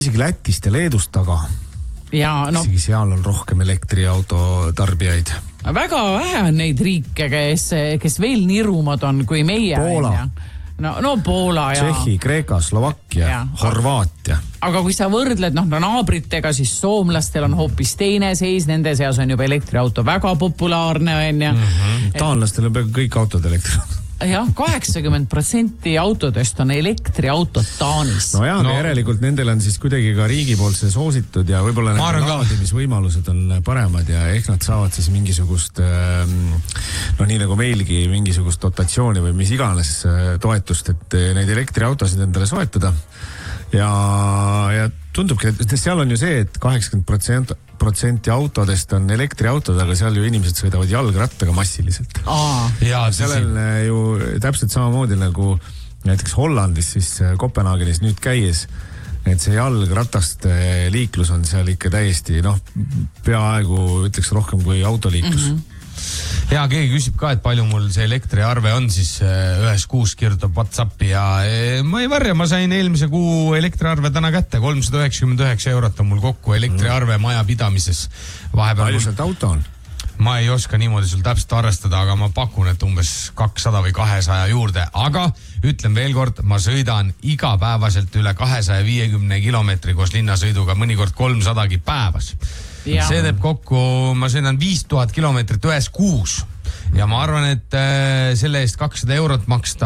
isegi Lätist ja Leedust taga. Ja, no, isegi seal on rohkem elektriauto tarbijaid. Väga vähe on neid riike, kes veel nirumad on kui meie. Poola. No Poola ja Tšehhi, Kreeka, Slovakkia, Horvaatia. Aga kui sa võrdled naabritega, siis soomlastel on hoopis teine seis, nende seas on juba elektriauto väga populaarne. Taanlastel on peaaegu kõik autod elektriauto. Jah, 80% autodest on elektriautod Taanis. No jah, järelikult nendel on siis kuidagi ka riigi poolt see soositud ja võib-olla nende laadimisvõimalused on paremad ja ehk nad saavad siis mingisugust, nii nagu meilgi mingisugust dotatsiooni või mis iganes toetust, et neid elektriautosid endale soetada. Ja tundubki, et seal on ju see, et 80% autodest on elektriautod, aga seal ju inimesed sõidavad jalgrattaga massiliselt. Seal on ju täpselt samamoodi nagu näiteks Hollandis, siis Kopenhaagenis nüüd käies, et see jalgrataste liiklus on seal ikka täiesti, peaaegu ütleks rohkem kui autoliiklus. Ja keegi küsib ka, et palju mul see elektriarve on, siis ühes kuus kirjutab WhatsAppi ja ma ei varja, ma sain eelmise kuu elektriarve täna kätte, 399 € on mul kokku elektriarve maja pidamises. Palju sealt auto on? Ma ei oska niimoodi sul täpselt arvestada, aga ma pakun, et umbes 200 või 200 juurde, aga ütlen veel kord, ma sõidan igapäevaselt üle 250 kilomeetri koos linnasõiduga, mõnikord 300 päevas. Ja. See teeb kokku, ma sõidan 5000 kilomeetrit ühes kuus ja ma arvan, et selle eest 200 € maksta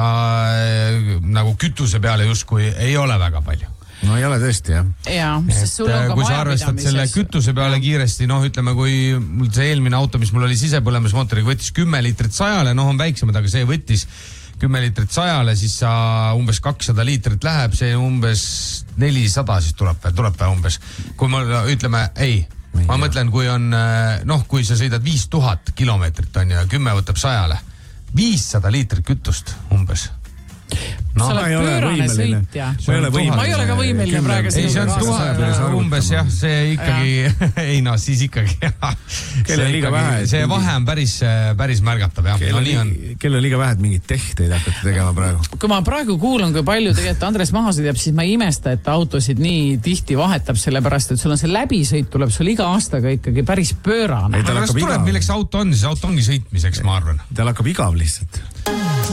nagu kütuse peale justkui ei ole väga palju. No ei ole tõesti, jah. Kui sa arvestad selle kütuse peale kiiresti, ütleme, kui mul see eelmine auto, mis mul oli sisepõlemismootoriga, võttis 10 liitrit 100-le, on väiksemad, aga see võttis 10 liitrit 100-le, siis sa umbes 200 liitrit läheb, see umbes 400 siis tuleb umbes. Kui ma ütleme, ma mõtlen, kui on, kui sa sõidad 5000 kilomeetrit on ja 10 võtab 100-le, 500 liitrit kütust umbes. Sa oled pöörane sõitja. Ma ei ole ka võimeline praegu. Ei, see on 1000 umbes, jah, see ikkagi, siis ikkagi. See vahe on päris märgatav, jah. Kell on liiga vähe, et mingid tehteid hakata tegema praegu. Kui ma praegu kuulan, kui palju tegelikult Andres maha sõidab, siis ma ei imesta, et autosid nii tihti vahetab, sellepärast, et sul on see läbisõit, tuleb sul iga aastaga ikkagi päris pöörane. Kas tuleb, milleks auto on, siis auto ongi sõitmiseks, ma arvan. Tal hakkab igav lihtsalt.